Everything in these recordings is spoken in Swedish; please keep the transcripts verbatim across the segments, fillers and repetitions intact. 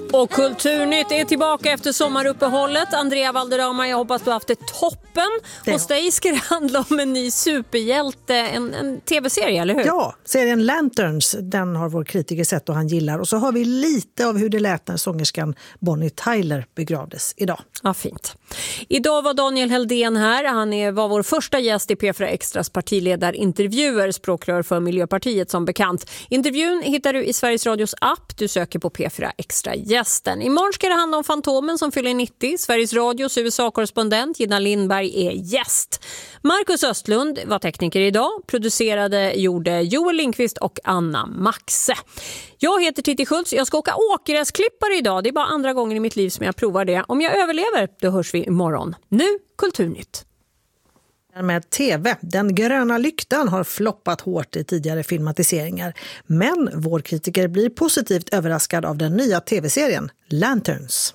Och Kulturnytt är tillbaka efter sommaruppehållet. Andrea Valderrama, jag hoppas du har haft det toppen. Det. Hos dig ska det handla om en ny superhjälte, en, en tv-serie, eller hur? Ja, serien Lanterns, den har vår kritiker sett och han gillar. Och så har vi lite av hur det lät när sångerskan Bonnie Tyler begravdes idag. Ja, fint. Idag var Daniel Heldén här. Han är, var vår första gäst i P fyra Extras partiledarintervjuer, språkrör för Miljöpartiet som bekant. Intervjun hittar du i Sveriges Radios app. Du söker på P fyra Extra gästen. Imorgon ska det handla om Fantomen som fyller nittio. Sveriges Radios U S A-korrespondent Gina Lindberg är gäst. Marcus Östlund var tekniker idag. Producerade gjorde Joel Lindqvist och Anna Maxe. Jag heter Titti Schultz. Jag ska åka åkgräsklippare idag. Det är bara andra gången i mitt liv som jag provar det. Om jag överlever, då hörs vi imorgon. Nu Kulturnytt. Med tv. Den gröna lyktan har floppat hårt i tidigare filmatiseringar. Men vår kritiker blir positivt överraskad av den nya tv-serien Lanterns.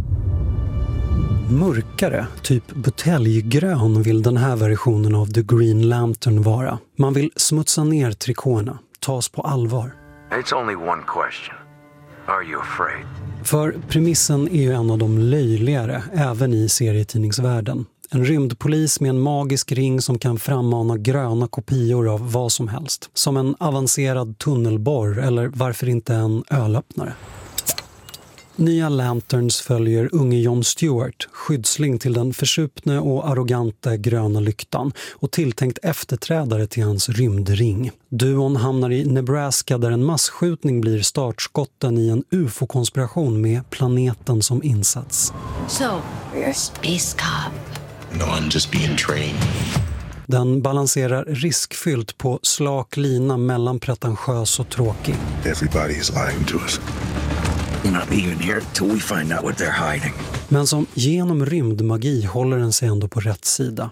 Mörkare, typ buteljgrön, vill den här versionen av The Green Lantern vara. Man vill smutsa ner trikåerna, tas på allvar. It's only one question. Are you afraid? För premissen är ju en av de löjligare, även i serietidningsvärlden. En rymdpolis med en magisk ring som kan frammana gröna kopior av vad som helst. Som en avancerad tunnelborr eller varför inte en ölöppnare. Nya Lanterns följer unge Jon Stewart, skyddsling till den försupne och arrogante gröna lyktan och tilltänkt efterträdare till hans rymdring. Duon hamnar i Nebraska där en massskjutning blir startskotten i en U F O-konspiration med planeten som insats. So, you're a space cop. No, I'm just being trained. Den balanserar riskfyllt på slak lina mellan pretentiös och tråkig. Everybody is lying to us. We're not leaving here till we find out what they're hiding. Men som genom rymdmagi håller den sig ändå på rätt sida.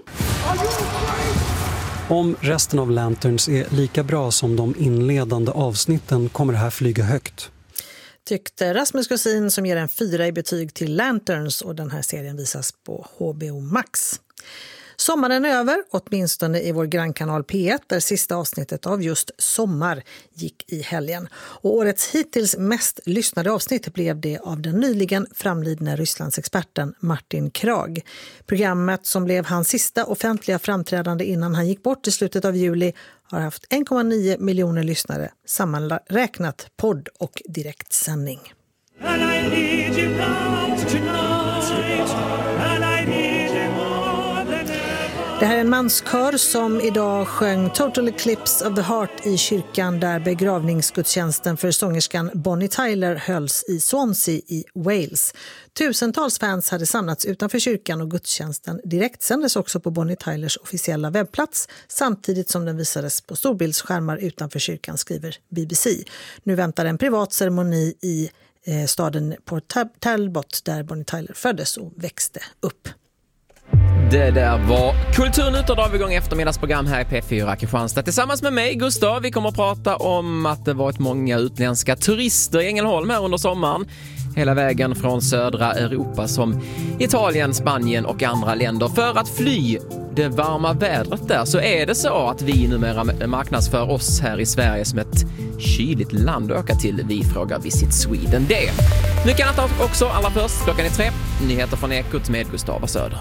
Om resten av Lanterns är lika bra som de inledande avsnitten kommer det här flyga högt. Tyckte Rasmus Kusin som ger en fyra i betyg till Lanterns, och den här serien visas på H B O Max. Sommaren är över, åtminstone i vår grannkanal P ett där sista avsnittet av just Sommar gick i helgen. Och årets hittills mest lyssnade avsnitt blev det av den nyligen framlidne Rysslandsexperten Martin Krag. Programmet som blev hans sista offentliga framträdande innan han gick bort i slutet av juli har haft en komma nio miljoner lyssnare, sammanräknat podd och direktsändning. And I need you now tonight, and I need you more than ever. Det här är en manskör som idag sjöng Total Eclipse of the Heart i kyrkan där begravningsgudstjänsten för sångerskan Bonnie Tyler hölls i Swansea i Wales. Tusentals fans hade samlats utanför kyrkan och gudstjänsten direkt sändes också på Bonnie Tylers officiella webbplats talbot som den visades på storbildsskärmar utanför kyrkan, skriver B B C. Nu väntar en privat ceremoni i eh, staden Port Talbot där Bonnie Tyler föddes och växte upp. Det där var Kulturnytt, och drar vi igång eftermiddagsprogram här i P fyra Kristianstad. Tillsammans med mig, Gustav, vi kommer att prata om att det varit många utländska turister i Ängelholm här under sommaren. Hela vägen från södra Europa som Italien, Spanien och andra länder. För att fly det varma vädret där så är det så att vi numera marknadsför oss här i Sverige som ett kyligt land att åka till. Vi frågar Visit Sweden det. Mycket annat också, allra först, klockan är tre. Nyheter från Ekot med Gustav Söder.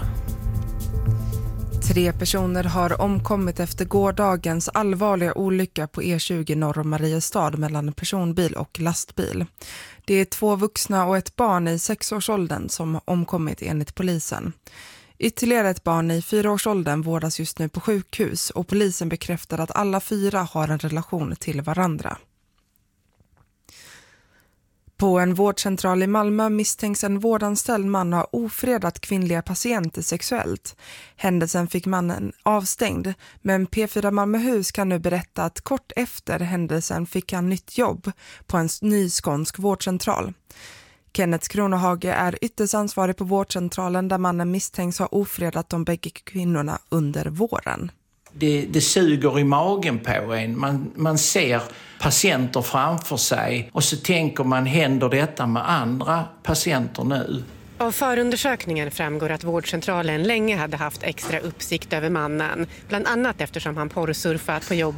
Tre personer har omkommit efter gårdagens allvarliga olycka på E tjugo norr om Mariestad mellan en personbil och lastbil. Det är två vuxna och ett barn i sexårsåldern som omkommit enligt polisen. Ytterligare ett barn i fyraårsåldern vårdas just nu på sjukhus och polisen bekräftar att alla fyra har en relation till varandra. På en vårdcentral i Malmö misstänks en vårdanställd man ha ofredat kvinnliga patienter sexuellt. Händelsen fick mannen avstängd, men P fyra Malmöhus kan nu berätta att kort efter händelsen fick han nytt jobb på en ny skånsk vårdcentral. Kenneth Kronohage är ytterst ansvarig på vårdcentralen där mannen misstänks ha ofredat de bägge kvinnorna under våren. Det, det suger i magen på en. Man, man ser patienter framför sig och så tänker man, händer detta med andra patienter nu? Av förundersökningen framgår att vårdcentralen länge hade haft extra uppsikt över mannen. Bland annat eftersom han porrsurfat på jobbet